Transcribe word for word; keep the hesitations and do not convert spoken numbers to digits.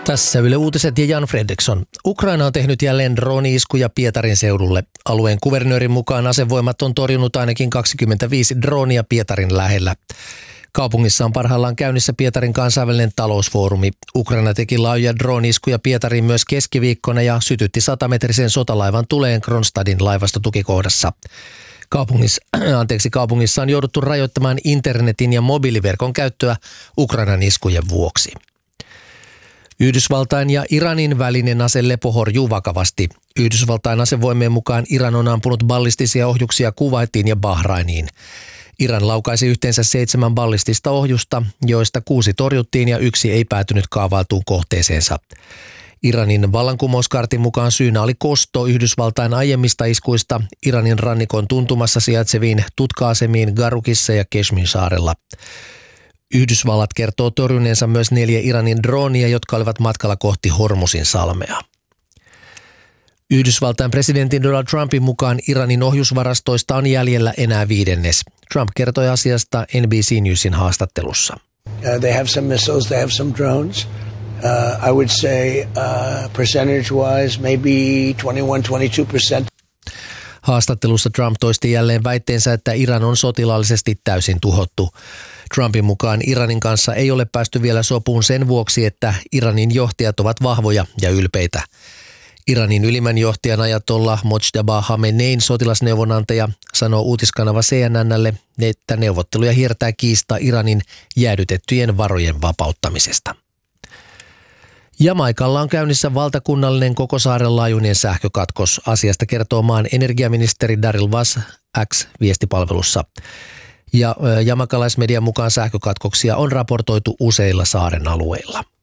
Tässä Yle Uutiset ja Jan Fredriksson. Ukraina on tehnyt jälleen droni-iskuja Pietarin seudulle. Alueen kuvernöörin mukaan asevoimat on torjunut ainakin kaksikymmentäviisi dronia Pietarin lähellä. Kaupungissa on parhaillaan käynnissä Pietarin kansainvälinen talousfoorumi. Ukraina teki laajoja drone-iskuja Pietariin myös keskiviikkona ja sytytti satametrisen sotalaivan tuleen Kronstadin laivastotukikohdassa. Kaupungissa, anteeksi, kaupungissa on jouduttu rajoittamaan internetin ja mobiiliverkon käyttöä Ukrainan iskujen vuoksi. Yhdysvaltain ja Iranin välinen aselepo horjuu vakavasti. Yhdysvaltain asevoimien mukaan Iran on ampunut ballistisia ohjuksia Kuwaitiin ja Bahrainiin. Iran laukaisi yhteensä seitsemän ballistista ohjusta, joista kuusi torjuttiin ja yksi ei päätynyt kaavailtuun kohteeseensa. Iranin vallankumouskartin mukaan syynä oli kosto Yhdysvaltain aiemmista iskuista Iranin rannikon tuntumassa sijaitseviin tutka-asemiin Garukissa ja Keshmin saarella. Yhdysvallat kertoo torjuneensa myös neljä Iranin droonia, jotka olivat matkalla kohti Hormusin salmea. Yhdysvaltain presidentin Donald Trumpin mukaan Iranin ohjusvarastoista on jäljellä enää viidennes. Trump kertoi asiasta N B C Newsin haastattelussa. Uh, they have some missiles, they have some drones. Uh, I would say uh, percentage-wise maybe twenty-one to twenty-two percent. Haastattelussa Trump toisti jälleen väitteensä, että Iran on sotilaallisesti täysin tuhottu. Trumpin mukaan Iranin kanssa ei ole päästy vielä sopuun sen vuoksi, että Iranin johtajat ovat vahvoja ja ylpeitä. Iranin ylimmän johtajan ajatollah Mojtaba Khamenein sotilasneuvonantaja sanoo uutiskanava C N N:lle, että neuvotteluja hiertää kiista Iranin jäädytettyjen varojen vapauttamisesta. Jamaikalla on käynnissä valtakunnallinen koko saaren laajuinen sähkökatkos. Asiasta kertoo maan energiaministeri Daryl Vass X-viestipalvelussa. Ja jamaikalaismedian mukaan sähkökatkoksia on raportoitu useilla saaren alueilla.